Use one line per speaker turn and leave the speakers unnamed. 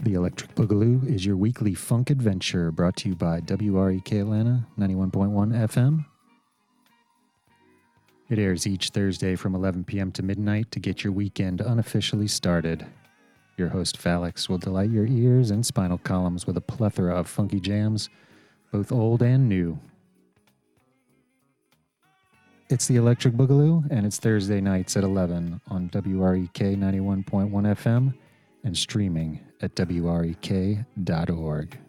The Electric Boogaloo is your weekly funk adventure brought to you by WREK Atlanta 91.1 FM. It airs each Thursday from 11 p.m. to midnight to get your weekend unofficially started. Your host, Phalix, will delight your ears and spinal columns with a plethora of funky jams, both old and new. It's the Electric Boogaloo, and it's Thursday nights at 11 on WREK 91.1 FM and streaming at WREK.org.